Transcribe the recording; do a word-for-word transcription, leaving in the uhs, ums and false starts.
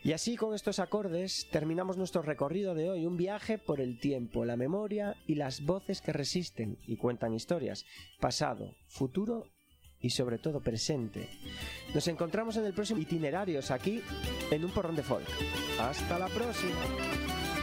Y así, con estos acordes, terminamos nuestro recorrido de hoy, un viaje por el tiempo, la memoria y las voces que resisten y cuentan historias, pasado, futuro y sobre todo presente. Nos encontramos en el próximo Itinerarios, aquí en Un Porrón de Folk. ¡Hasta la próxima!